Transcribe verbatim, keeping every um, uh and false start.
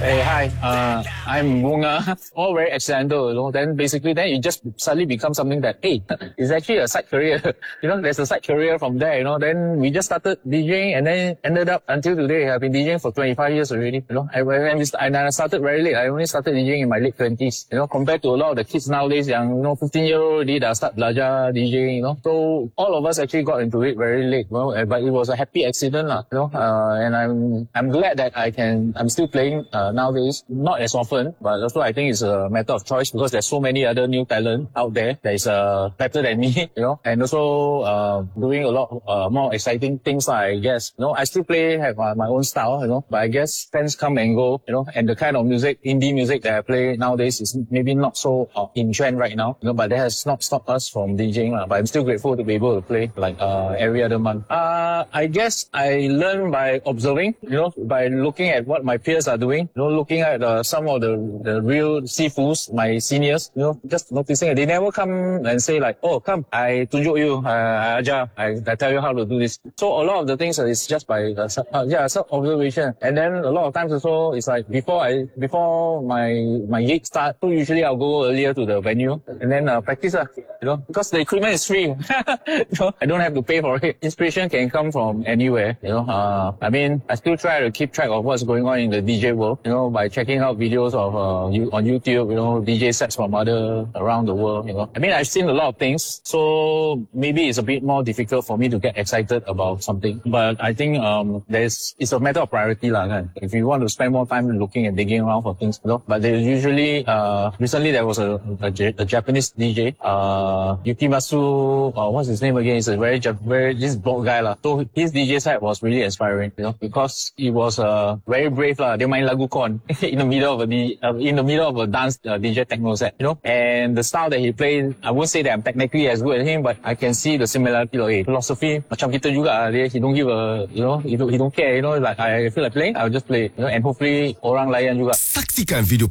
Hey, hi. Uh, I'm Bunga. All very accidental, you know. Then basically, then it just suddenly becomes something that, hey, it's actually a side career. you know, there's a side career from there, you know. Then we just started DJing and then ended up until today. I've been DJing for twenty-five years already, you know. I, and I started very late. I only started DJing in my late twenties, you know, compared to a lot of the kids nowadays, young, you know, fifteen year old already that start belajar DJing, you know. So all of us actually got into it very late, you know, but it was a happy accident, lah, you know. Uh, and I'm, I'm glad that I can, I'm still playing, uh, nowadays, not as often, but also I think it's a matter of choice because there's so many other new talent out there that is uh, better than me, you know, and also uh, doing a lot uh, more exciting things, I guess. You know, I still play, have uh, my own style, you know, but I guess fans come and go, you know, and the kind of music, indie music that I play nowadays is maybe not so uh, in trend right now, you know, but that has not stopped us from DJing, uh, but I'm still grateful to be able to play like uh, every other month. Uh, I guess I learn by observing, you know, by looking at what my peers are doing, you know, looking at uh, some of the, the real sifus, my seniors, you know, just noticing it. They never come and say like, oh, come, I tunjuk you, uh, ajar, I, I tell you how to do this. So a lot of the things is just by, uh, uh, yeah, self-observation. And then a lot of times also, it's like before I, before my, my gig start, so usually I'll go earlier to the venue and then uh, practice, uh, you know, because the equipment is free. you know, I don't have to pay for it. Inspiration can come from anywhere, you know. Uh, I mean, I still try to keep track of what's going on in the D J world, you know, by checking out videos of uh, you, on YouTube, you know, D J sets from other around the world, you know. I mean, I've seen a lot of things, so maybe it's a bit more difficult for me to get excited about something. But I think um, there's it's a matter of priority, lah. Kan? If you want to spend more time looking and digging around for things, you know. But there's usually uh, recently there was a, a, a Japanese D J, uh, Yukimasu. Uh, what's his name again? He's a very very this bald guy, lah. So his D J set was really inspiring, you know, because he was uh, very brave, lah. Dia main lagu kon in the middle of a uh, in the middle of a dance uh, D J techno set, you know, and the style that he played, I won't say that I'm technically as good as him, but I can see the similarity. Like, hey, philosophy macam kita juga, dia, he don't give a, you know, he don't, he don't care, you know, like I feel like playing, I'll just play, you know, and hopefully orang layan juga. Saksikan video